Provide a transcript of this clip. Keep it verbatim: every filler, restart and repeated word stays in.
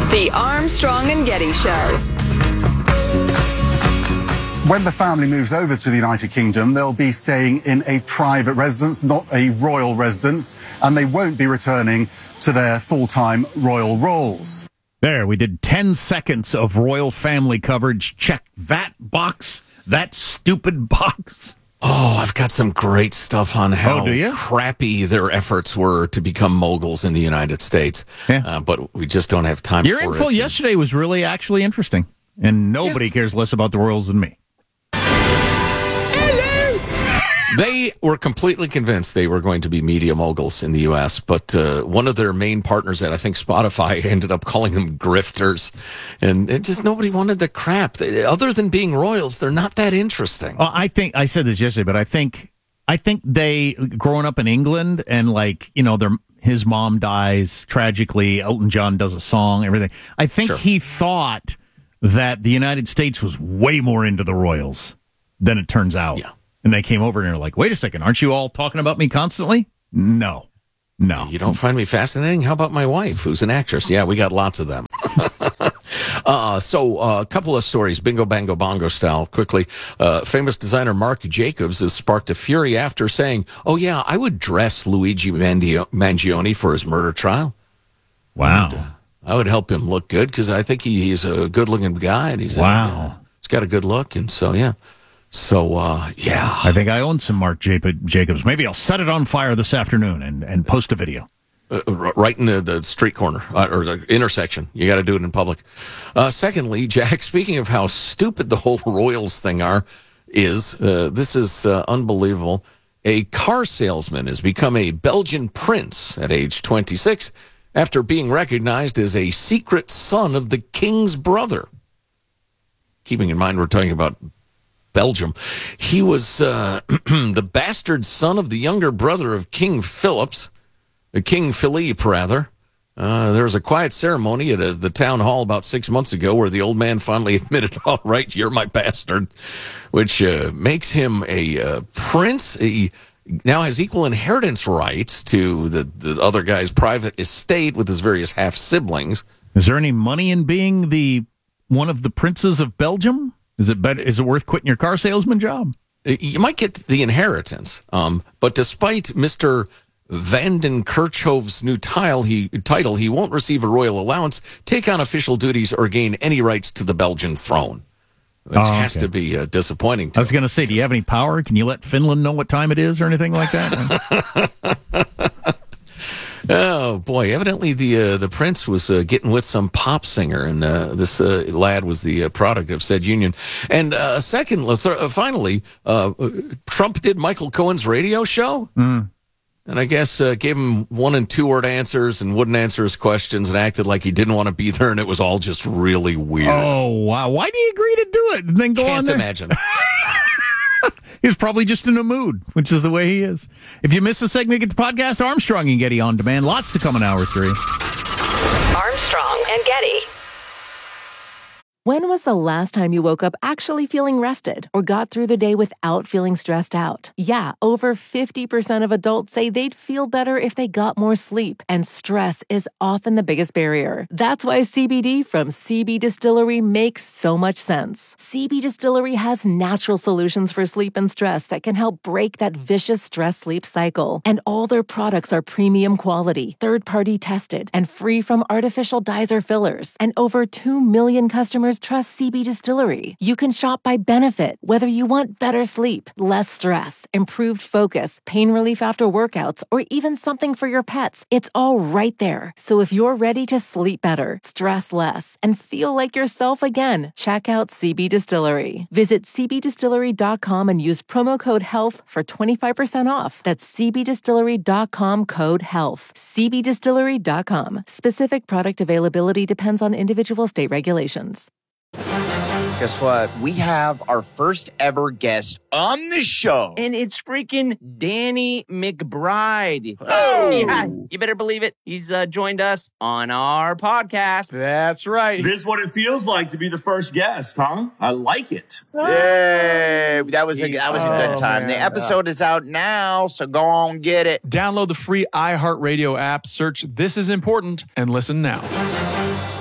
The Armstrong and Getty Show. When the family moves over to the United Kingdom, they'll be staying in a private residence, not a royal residence, and they won't be returning to their full-time royal roles. There, we did ten seconds of royal family coverage. Check that box, that stupid box. Oh, I've got some great stuff on how oh, do you? crappy their efforts were to become moguls in the United States. Yeah. Uh, but we just don't have time Your for it. info yesterday was really actually interesting, and nobody yes. cares less about the royals than me. They were completely convinced they were going to be media moguls in the U S, but uh, one of their main partners at, I think, Spotify ended up calling them grifters. And it just nobody wanted the crap. They, other than being royals, they're not that interesting. Well, I think, I said this yesterday, but I think, I think they, growing up in England and like, you know, their his mom dies tragically, Elton John does a song, everything. I think Sure. he thought that the United States was way more into the royals than it turns out. Yeah. And they came over and they're like, wait a second, aren't you all talking about me constantly? No. No. You don't find me fascinating? How about my wife, who's an actress? Yeah, we got lots of them. uh, so uh, a couple of stories, bingo, bango, bongo style, quickly. Uh, famous designer Marc Jacobs has sparked a fury after saying, oh, yeah, I would dress Luigi Mandio- Mangione for his murder trial. Wow. And, uh, I would help him look good because I think he, he's a good-looking guy. And he's Wow. A, uh, he's got a good look. And so, yeah. So, uh, yeah. I think I own some Marc Jacobs. Maybe I'll set it on fire this afternoon and, and post a video. Uh, right in the, the street corner uh, or the intersection. You got to do it in public. Uh, secondly, Jack, speaking of how stupid the whole royals thing are, is uh, this is uh, unbelievable. A car salesman has become a Belgian prince at age twenty-six after being recognized as a secret son of the king's brother. Keeping in mind we're talking about Belgium. He was uh, the bastard son of the younger brother of King Phillips, uh, King Philippe, rather. Uh, there was a quiet ceremony at a, the town hall about six months ago where the old man finally admitted, all right, you're my bastard, which uh, makes him a uh, prince. He now has equal inheritance rights to the, the other guy's private estate with his various half-siblings. Is there any money in being the one of the princes of Belgium? Is it better, is it worth quitting your car salesman job? You might get the inheritance, um, but despite Mister Vanden Kerkhove's new tile, he, title, he won't receive a royal allowance, take on official duties, or gain any rights to the Belgian throne, which oh, okay. has to be uh, disappointing to I was going to say, do you have any power? Can you let Finland know what time it is or anything like that? Oh, boy. Evidently, the uh, the prince was uh, getting with some pop singer, and uh, this uh, lad was the uh, product of said union. And uh, second, th- uh, finally, uh, Trump did Michael Cohen's radio show, Mm. and I guess uh, gave him one- and two-word answers and wouldn't answer his questions and acted like he didn't want to be there, and it was all just really weird. Oh, wow. Why did he agree to do it and then go Can't on there? imagine. He's probably just in a mood, which is the way he is. If you miss a segment, get the podcast Armstrong and Getty on demand. Lots to come in hour three. Armstrong and Getty. When was the last time you woke up actually feeling rested or got through the day without feeling stressed out? Yeah, over fifty percent of adults say they'd feel better if they got more sleep, and stress is often the biggest barrier. That's why C B D from C B Distillery makes so much sense. C B Distillery has natural solutions for sleep and stress that can help break that vicious stress-sleep cycle. And all their products are premium quality, third-party tested, and free from artificial dyes or fillers. And over two million customers trust C B Distillery. You can shop by benefit, whether you want better sleep, less stress, improved focus, pain relief after workouts, or even something for your pets. It's all right there. So if you're ready to sleep better, stress less, and feel like yourself again, check out C B Distillery. Visit c b distillery dot com and use promo code HEALTH for twenty-five percent off. That's c b distillery dot com code HEALTH. c b distillery dot com. Specific product availability depends on individual state regulations. Guess what? We have our first ever guest on the show. And it's freaking Danny McBride. Oh. Yeah, you better believe it. He's uh, joined us on our podcast. That's right. This is what it feels like to be the first guest, huh? I like it. Yay! That was a that was a good Oh, time. man. The episode is out now, so go on get it. Download the free iHeartRadio app, search This Is Important, and listen now.